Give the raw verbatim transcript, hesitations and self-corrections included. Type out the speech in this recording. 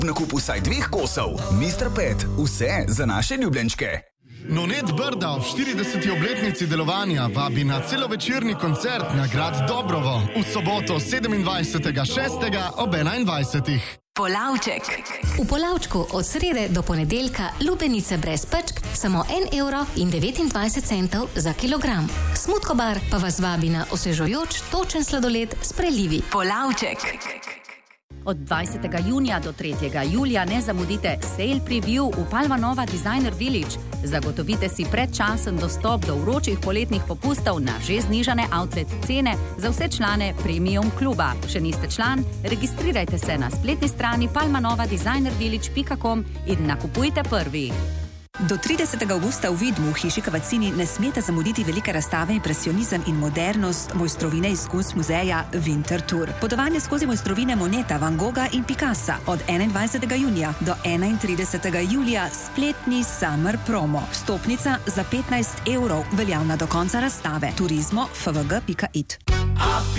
Nakup vsaj dveh kosov. mister Pet, vse za naše ljubljenčke. Nonet Brda v štirideseti obletnici delovanja vabi na celovečerni koncert na grad Dobrovo v soboto sedemindvajsetega šestega ob enaindvajsetih. Polavček. V Polavčku od srede do ponedeljka lubenice brez pečk samo en evro in devetindvajset centov za kilogram. Smutkobar pa vas vabi na osvežujoč točen sladoled s prelivi. Polavček. Od dvajsetega junija do tretjega julija ne zamudite Sale Preview v Palmanova Designer Village. Zagotovite si predčasen dostop do vročih poletnih popustov na že znižane outlet cene za vse člane Premium kluba. Še niste član? Registrirajte se na spletni strani palmanova designer village pika com in nakupujte prvi. Do tridesetega avgusta v Vidmu v hiši Kavacini ne smete zamuditi velike razstave Impresionizem in modernost mojstrovine iz Kunst muzeja Winter Tour. Potovanje skozi mojstrovine Moneta, Van Gogha in Picassa od enaindvajsetega junija do enaintridesetega julija spletni Summer Promo. Vstopnica za petnajst evrov veljavna do konca razstave. Turizmo f v g pika it.